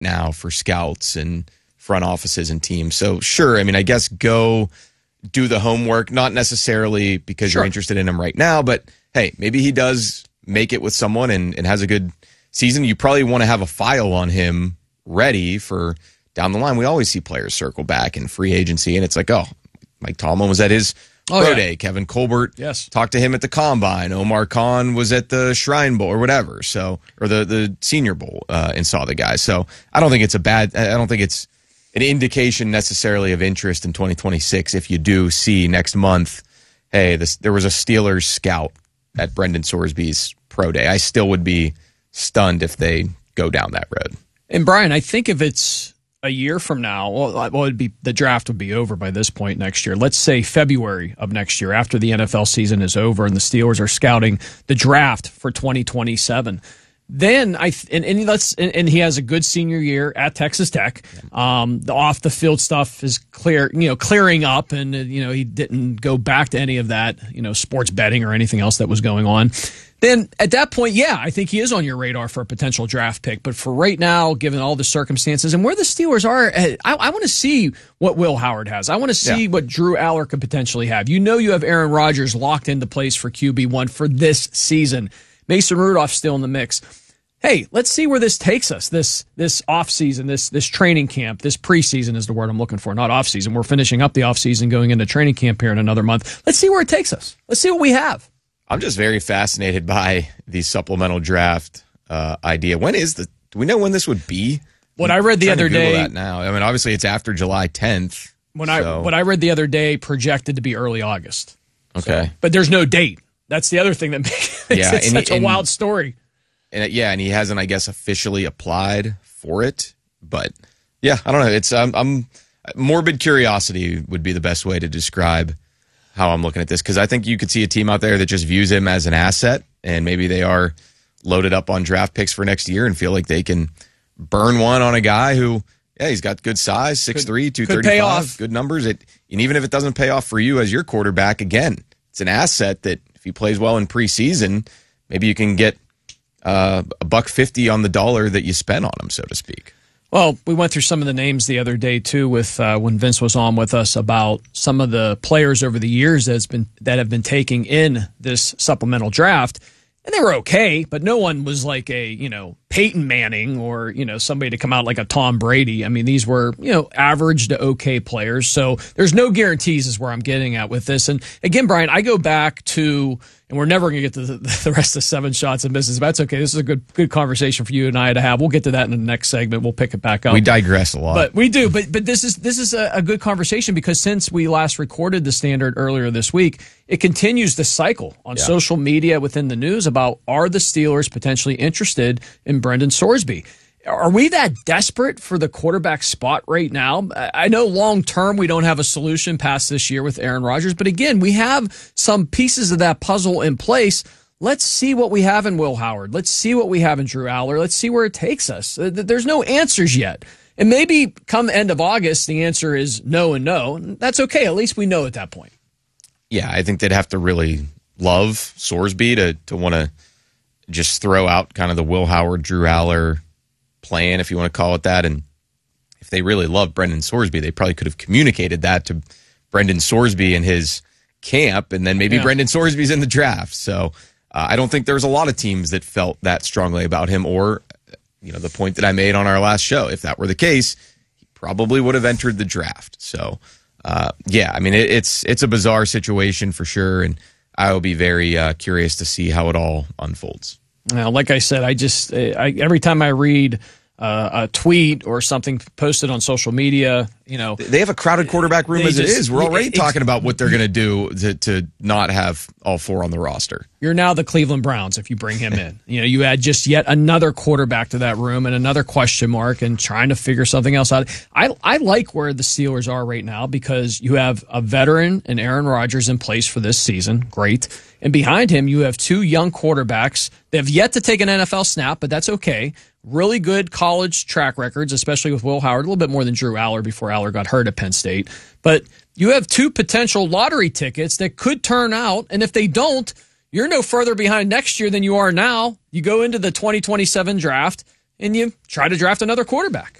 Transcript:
now for scouts and front offices and teams. So sure, I mean, I guess go do the homework, not necessarily because you're interested in him right now, but hey, maybe he does make it with someone and has a good season. You probably want to have a file on him ready for down the line. We always see players circle back in free agency, and it's like, oh, Mike Tomlin was at his pro day. Kevin Colbert talked to him at the Combine. Omar Khan was at the Shrine Bowl or whatever, so or the Senior Bowl and saw the guy. So I don't think it's an indication necessarily of interest in 2026 if you do see next month, hey, there was a Steelers scout at Brendan Sorsby's pro day. I still would be stunned if they go down that road. And Brian, I think if it's a year from now, it'd be the draft would be over by this point next year. Let's say February of next year, after the NFL season is over and the Steelers are scouting the draft for 2027. Then and he has a good senior year at Texas Tech. The off the field stuff is clearing up, and he didn't go back to any of that, sports betting or anything else that was going on. Then at that point, I think he is on your radar for a potential draft pick. But for right now, given all the circumstances and where the Steelers are, I want to see what Will Howard has. I want to see what Drew Aller could potentially have. You have Aaron Rodgers locked into place for QB1 for this season. Mason Rudolph still in the mix. Hey, let's see where this takes us, this offseason, this training camp, this preseason is the word I'm looking for, not offseason. We're finishing up the offseason, going into training camp here in another month. Let's see where it takes us. Let's see what we have. I'm just very fascinated by the supplemental draft idea. Do we know when this would be? What I read the other day. That now. I mean, obviously it's after July 10th. What I read the other day projected to be early August. Okay. So, but there's no date. That's the other thing that makes it such a wild story. And he hasn't, I guess, officially applied for it. But I don't know. It's I'm morbid curiosity would be the best way to describe how I'm looking at this, because I think you could see a team out there that just views him as an asset, and maybe they are loaded up on draft picks for next year and feel like they can burn one on a guy who, he's got good size, 6'3", 235, good numbers. And even if it doesn't pay off for you as your quarterback, again, it's an asset that if he plays well in preseason, maybe you can get $1.50 on the dollar that you spent on him, so to speak. Well, we went through some of the names the other day too, with when Vince was on with us, about some of the players over the years that have been taking in this supplemental draft, and they were okay, but no one was like a Peyton Manning or somebody to come out like a Tom Brady. I mean, these were average to okay players, so there's no guarantees is where I'm getting at with this. And again, Brian, I go back to. And we're never going to get to the rest of 7 shots and misses, but that's okay. This is a good conversation for you and I to have. We'll get to that in the next segment. We'll pick it back up. We digress a lot. But we do. But this is a good conversation, because since we last recorded the Standard earlier this week, it continues the cycle on social media within the news about, are the Steelers potentially interested in Brendan Sorsby? Are we that desperate for the quarterback spot right now? I know long term we don't have a solution past this year with Aaron Rodgers, but again, we have some pieces of that puzzle in place. Let's see what we have in Will Howard. Let's see what we have in Drew Aller. Let's see where it takes us. There's no answers yet. And maybe come end of August, the answer is no and no. That's okay. At least we know at that point. Yeah, I think they'd have to really love Sorsby to want to just throw out kind of the Will Howard, Drew Aller plan, if you want to call it that. And if they really love Brendan Sorsby, they probably could have communicated that to Brendan Sorsby in his camp, and then maybe Brendan Sorsby's in the draft. So I don't think there's a lot of teams that felt that strongly about him, or the point that I made on our last show. If that were the case, he probably would have entered the draft. So I mean, it's a bizarre situation for sure, and I will be very curious to see how it all unfolds. Now, like I said, every time I read a tweet or something posted on social media, they have a crowded quarterback room as it is. We're already talking about what they're going to do to not have all 4 on the roster. You're now the Cleveland Browns if you bring him in. You add just yet another quarterback to that room and another question mark, and trying to figure something else out. I like where the Steelers are right now, because you have a veteran and Aaron Rodgers in place for this season. Great. And behind him, you have 2 young quarterbacks. They have yet to take an NFL snap, but that's okay. Really good college track records, especially with Will Howard, a little bit more than Drew Aller before Aller got hurt at Penn State. But you have 2 potential lottery tickets that could turn out, and if they don't, you're no further behind next year than you are now. You go into the 2027 draft, and you try to draft another quarterback.